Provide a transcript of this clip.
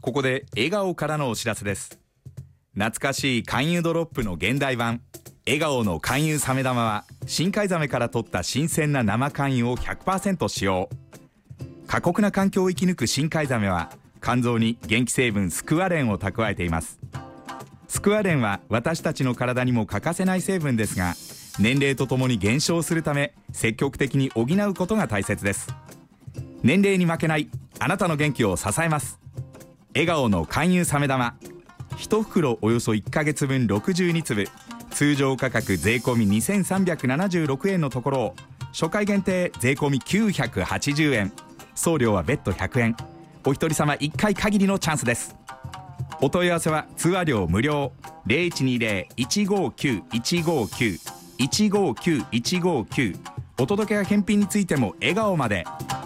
ここで笑顔からのお知らせです。懐かしい勧誘ドロップの現代版笑顔の勧誘サメ玉は、深海ザメから取った新鮮な生勧誘を 100% 使用。過酷な環境を生き抜く深海ザメは肝臓に元気成分スクワレンを蓄えています。スクワレンは私たちの体にも欠かせない成分ですが、年齢とともに減少するため積極的に補うことが大切です。年齢に負けないあなたの元気を支えます。笑顔の勧誘サメ玉、1袋およそ1ヶ月分62粒、通常価格税込み2376円のところを初回限定税込み980円、送料は別途100円、お一人様1回限りのチャンスです。お問い合わせは通話料無料 0120-159-159 159-159、お届けや返品についても笑顔まで。